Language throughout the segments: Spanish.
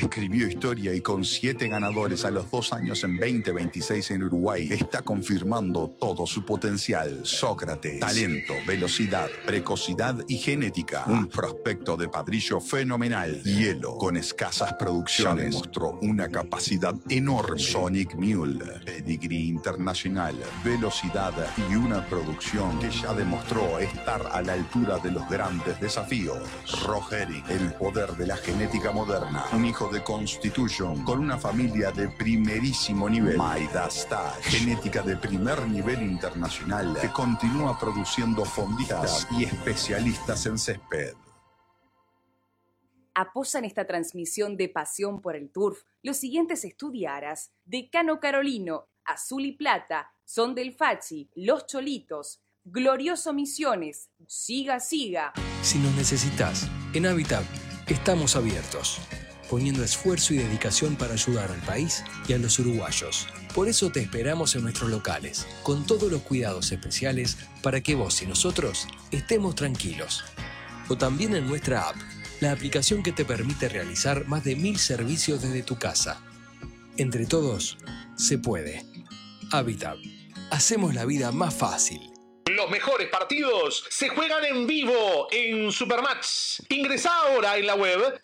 escribió historia y con 7 ganadores a los 2 años en 2026 en Uruguay, está confirmando todo su potencial. Sócrates, talento, velocidad, precocidad y genética. Un prospecto de padrillo fenomenal. Hielo, con escasas producciones, demostró una capacidad enorme. Sonic Mule, pedigrí internacional, velocidad y una producción que ya demostró estar a la altura de los grandes desafíos. Rogerick, el poder de la genética moderna, un hijo de Constitution con una familia de primerísimo nivel. Midas Touch, genética de primer nivel internacional que continúa produciendo fondistas y especialistas en césped. Apoyan esta transmisión de Pasión por el Turf los siguientes estudiaras: Decano Carolino, Azul y Plata, Son del Fachi, Los Cholitos, Glorioso Misiones, Siga Siga. Si nos necesitas, en Habitat estamos abiertos, poniendo esfuerzo y dedicación para ayudar al país y a los uruguayos. Por eso te esperamos en nuestros locales, con todos los cuidados especiales para que vos y nosotros estemos tranquilos. O también en nuestra app, la aplicación que te permite realizar más de 1000 servicios desde tu casa. Entre todos, se puede. Habitat. Hacemos la vida más fácil. Los mejores partidos se juegan en vivo en Supermatch. Ingresá ahora en la web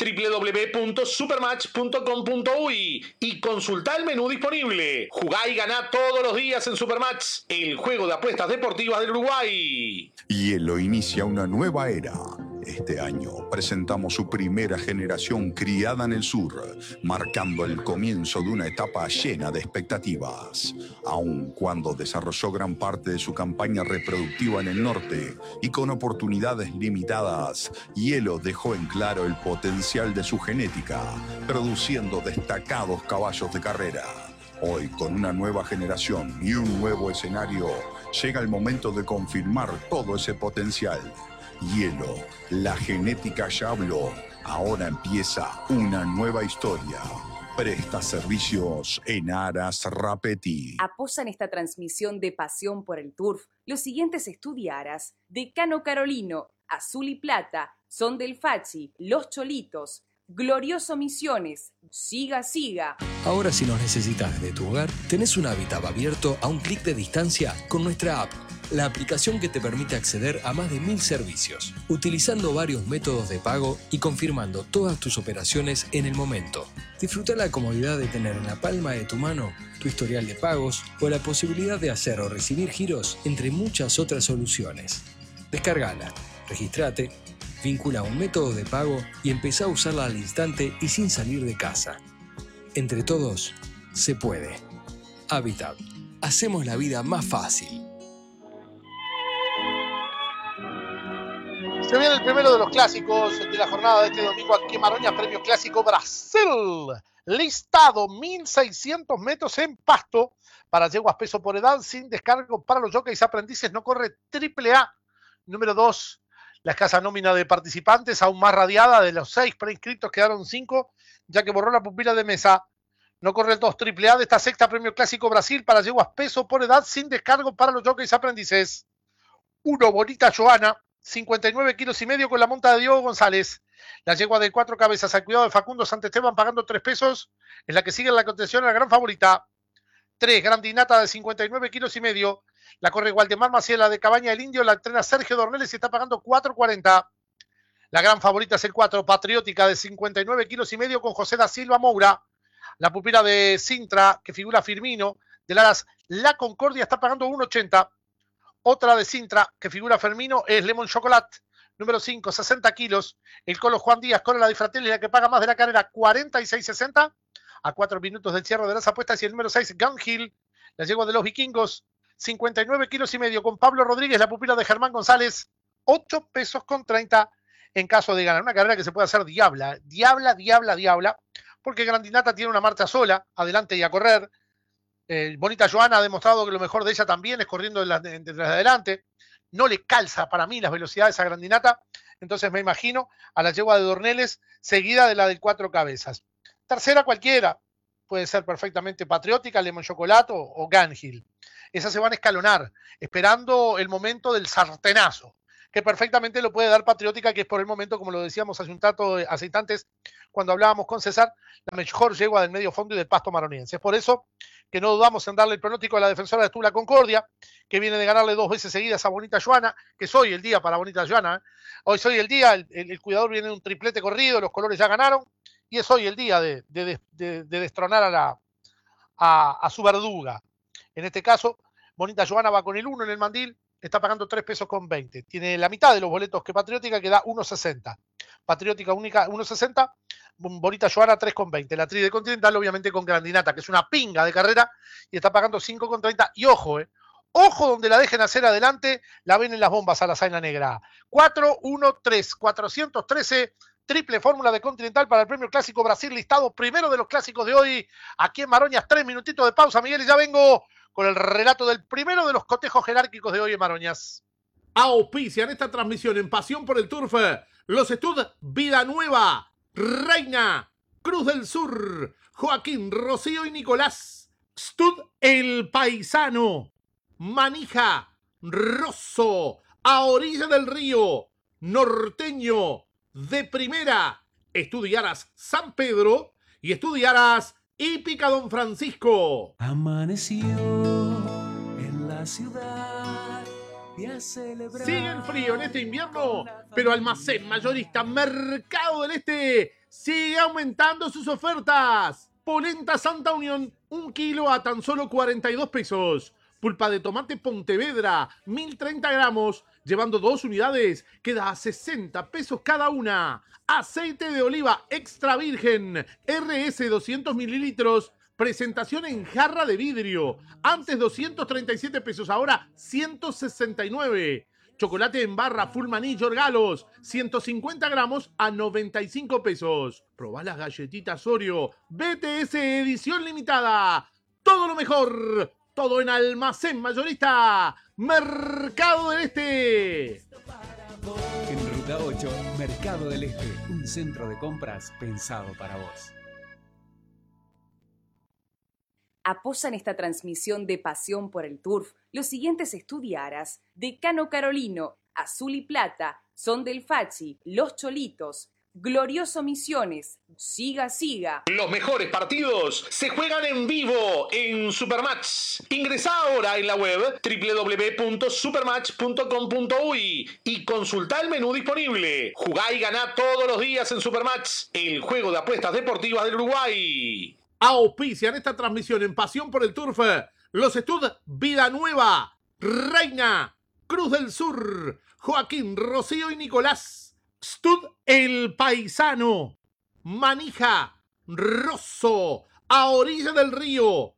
www.supermatch.com.uy y consultá el menú disponible. Jugá y ganá todos los días en Supermatch, el juego de apuestas deportivas del Uruguay. Hielo inicia una nueva era. Este año presentamos su primera generación criada en el sur, marcando el comienzo de una etapa llena de expectativas. Aun cuando desarrolló gran parte de su campaña reproductiva en el norte y con oportunidades limitadas, Hielo dejó en claro el potencial de su genética, produciendo destacados caballos de carrera. Hoy, con una nueva generación y un nuevo escenario, llega el momento de confirmar todo ese potencial. Hielo, la genética ya habló. Ahora empieza una nueva historia. Presta servicios en Aras Rapetti. Apoyan esta transmisión de Pasión por el Turf los siguientes estudiaras: Decano Carolino, Azul y Plata, Son del Fachi, Los Cholitos, Glorioso Misiones, Siga Siga. Ahora, si nos necesitas desde tu hogar, tenés un Habitat abierto a un clic de distancia con nuestra app, la aplicación que te permite acceder a más de 1000 servicios, utilizando varios métodos de pago y confirmando todas tus operaciones en el momento. Disfruta la comodidad de tener en la palma de tu mano tu historial de pagos o la posibilidad de hacer o recibir giros, entre muchas otras soluciones. Descárgala, regístrate, vincula un método de pago y empezá a usarla al instante y sin salir de casa. Entre todos, se puede. Habitat. Hacemos la vida más fácil. Se viene el primero de los clásicos de la jornada de este domingo aquí en Maroña, Premio Clásico Brasil. Listado 1600 metros en pasto para yeguas peso por edad, sin descargo para los jockeys aprendices. No corre AAA. Número 2, la escasa nómina de participantes, aún más radiada. De los 6 preinscritos quedaron 5, ya que borró la pupila de mesa. No corre el 2 AAA de esta sexta Premio Clásico Brasil para yeguas peso por edad, sin descargo para los jockeys aprendices. 1, Bonita Joana, 59 kilos y medio con la monta de Diego González. La yegua de 4 cabezas al cuidado de Facundo Santesteban, pagando 3 pesos, es la que sigue en la contención a la gran favorita. 3, Grandinata de 59 kilos y medio. La corre Waldemar Maciela de Cabaña del Indio, la entrena Sergio Dorneles y está pagando 4.40. La gran favorita es el 4, Patriótica de 59 kilos y medio con José da Silva Moura. La pupila de Sintra, que figura Firmino, de Laras La Concordia, está pagando 1.80. Otra de Sintra, que figura Fermino, es Lemon Chocolate, número 5, 60 kilos. El Colo Juan Díaz con la de Fratelli, la que paga más de la carrera, 46.60. A 4 minutos del cierre de las apuestas. Y el número 6, Gun Hill, la yegua de los vikingos, 59 kilos y medio con Pablo Rodríguez, la pupila de Germán González, 8 pesos con 30 en caso de ganar. Una carrera que se puede hacer diabla, porque Grandinata tiene una marcha sola, adelante y a correr. Bonita Joana ha demostrado que lo mejor de ella también es corriendo desde adelante. No le calza para mí las velocidades a Grandinata, entonces me imagino a la yegua de Dorneles seguida de la del 4 cabezas. Tercera cualquiera, puede ser perfectamente Patriótica, Lemon Chocolate o Gun Hill. Esas se van a escalonar, esperando el momento del sartenazo. que perfectamente lo puede dar Patriótica, que es por el momento, como lo decíamos hace instantes, cuando hablábamos con César, la mejor yegua del medio fondo y del pasto maroniense. Es por eso que no dudamos en darle el pronóstico a la defensora de Tula Concordia, que viene de ganarle 2 veces seguidas a Bonita Joana, que es hoy el día para Bonita Joana. Hoy es hoy el día, el cuidador viene de un triplete corrido, los colores ya ganaron, y es hoy el día de destronar a su verduga. En este caso, Bonita Joana va con el 1 en el mandil, está pagando 3 pesos con 20. Tiene la mitad de los boletos que Patriótica, que da 1.60. Patriótica única 1.60, Bonita Joana 3,20. La Tri de Continental, obviamente, con Grandinata, que es una pinga de carrera, y está pagando 5,30. Y ojo, ojo donde la dejen hacer adelante, la ven en las bombas a la Zaina Negra. 413, 413, triple fórmula de Continental para el Premio Clásico Brasil, listado primero de los clásicos de hoy. Aquí en Maroñas, 3 minutitos de pausa, Miguel, y ya vengo con el relato del primero de los cotejos jerárquicos de hoy en Maroñas. Auspician esta transmisión en Pasión por el Turf los Stud Vida Nueva, Reina, Cruz del Sur, Joaquín, Rocío y Nicolás. Stud El Paisano, Manija, Rosso, A Orilla del Río, Norteño, De Primera, Estudiaras San Pedro y Estudiaras Hípica Don Francisco. Amaneció en la ciudad y a celebrar. Sigue el frío en este invierno, pero Almacén Mayorista Mercado del Este sigue aumentando sus ofertas. Polenta Santa Unión, 1 kilo a tan solo 42 pesos. Pulpa de tomate Pontevedra, 1030 gramos, llevando 2 unidades, queda a 60 pesos cada una. Aceite de oliva extra virgen, RS 200 mililitros, presentación en jarra de vidrio. Antes 237 pesos, ahora 169. Chocolate en barra Full Maní Yorgalos, 150 gramos a 95 pesos. Probá las galletitas Oreo, BTS edición limitada. Todo lo mejor, todo en Almacén Mayorista Mercado del Este. En Ruta 8, Mercado del Este, un centro de compras pensado para vos. Apoyan esta transmisión de Pasión por el Turf los siguientes estudiaras: Decano Carolino, Azul y Plata, Son del Fachi, Los Cholitos, Glorioso Misiones, Siga Siga. Los mejores partidos se juegan en vivo en Supermatch. Ingresá ahora en la web www.supermatch.com.uy y consultá el menú disponible. Jugá y ganá todos los días en Supermatch, el juego de apuestas deportivas del Uruguay. Auspician esta transmisión en Pasión por el Turf los Stud Vida Nueva, Reina, Cruz del Sur, Joaquín, Rocío y Nicolás. Stud El Paisano, Manija, Rosso, A Orilla del Río,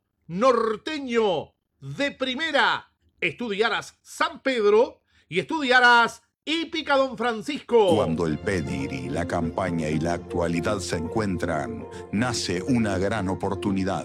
Norteño, De Primera, Estudiaras San Pedro y Estudiaras Hípica Don Francisco. Cuando el pedigrí, la campaña y la actualidad se encuentran, nace una gran oportunidad.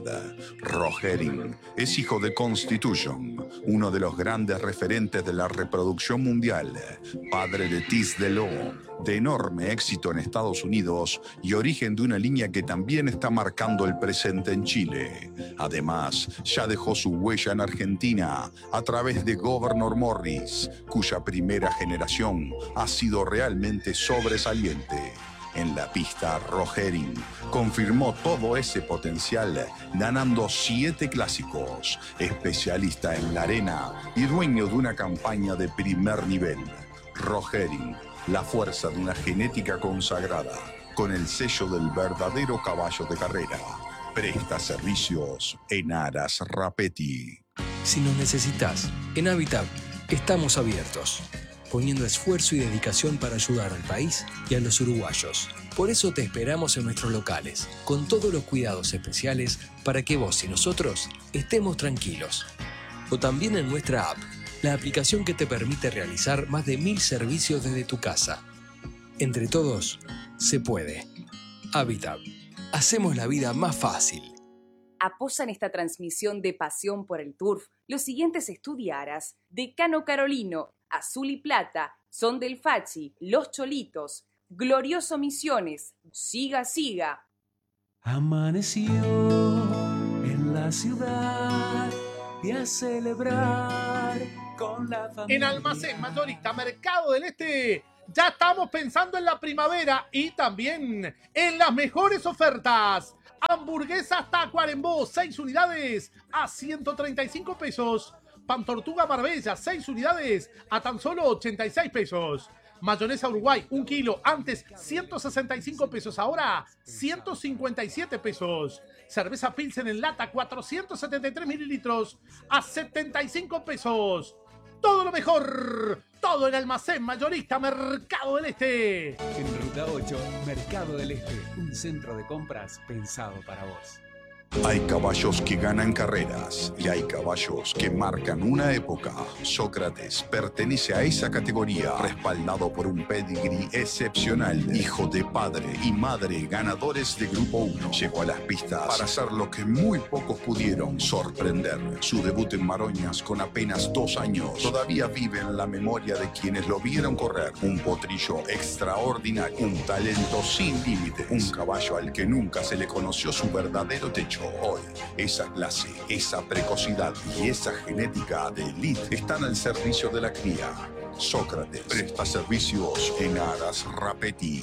Rogering es hijo de Constitution, uno de los grandes referentes de la reproducción mundial, padre de Tis de León, de enorme éxito en Estados Unidos y origen de una línea que también está marcando el presente en Chile. Además, ya dejó su huella en Argentina a través de Governor Morris, cuya primera generación ha sido realmente sobresaliente. En la pista, Rogering confirmó todo ese potencial, ganando 7 clásicos, especialista en la arena y dueño de una campaña de primer nivel. Rogering, la fuerza de una genética consagrada, con el sello del verdadero caballo de carrera. Presta servicios en Aras Rapetti. Si nos necesitas, en Habitat estamos abiertos, poniendo esfuerzo y dedicación para ayudar al país y a los uruguayos. Por eso te esperamos en nuestros locales, con todos los cuidados especiales para que vos y nosotros estemos tranquilos. O también en nuestra app, la aplicación que te permite realizar más de 1000 servicios desde tu casa. Entre todos, se puede. Habitat. Hacemos la vida más fácil. Apoyan esta transmisión de Pasión por el Turf los siguientes estudiaras: Decano Carolino, Azul y Plata, Son del Fachi, Los Cholitos, Glorioso Misiones, Siga Siga. Amaneció en la ciudad y a celebrar En Almacén Mayorista Mercado del Este ya estamos pensando en la primavera y también en las mejores ofertas. Hamburguesas Tacuarembó, 6 unidades a 135 pesos. Pan Tortuga Marbella, 6 unidades a tan solo 86 pesos. Mayonesa Uruguay, 1 kilo, antes 165 pesos, ahora 157 pesos. Cerveza Pilsen en lata, 473 mililitros a 75 pesos. Todo lo mejor, todo en Almacén Mayorista Mercado del Este. En Ruta 8, Mercado del Este, un centro de compras pensado para vos. Hay caballos que ganan carreras y hay caballos que marcan una época. Sócrates pertenece a esa categoría, respaldado por un pedigrí excepcional. Hijo de padre y madre ganadores de Grupo 1. Llegó a las pistas para hacer lo que muy pocos pudieron, sorprender. Su debut en Maroñas con apenas 2 años todavía vive en la memoria de quienes lo vieron correr. Un potrillo extraordinario, un talento sin límites, un caballo al que nunca se le conoció su verdadero techo. Hoy, esa clase, esa precocidad y esa genética de élite están al servicio de la cría. Sócrates presta servicios en Aras Rapetti.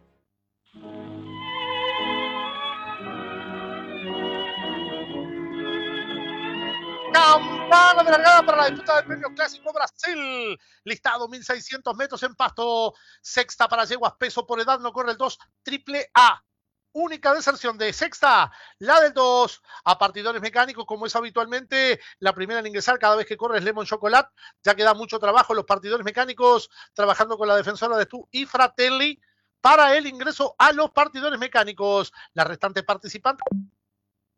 Campana de largada para la disputa del Premio Clásico Brasil. Listado 1600 metros en pasto. Sexta para yeguas peso por edad. No corre el 2 triple A. Única deserción de sexta, la del 2, a partidores mecánicos, como es habitualmente la primera en ingresar cada vez que corre es Lemon Chocolate. Ya queda mucho trabajo los partidores mecánicos, trabajando con la defensora de Stu y Fratelli para el ingreso a los partidores mecánicos. Las restantes participantes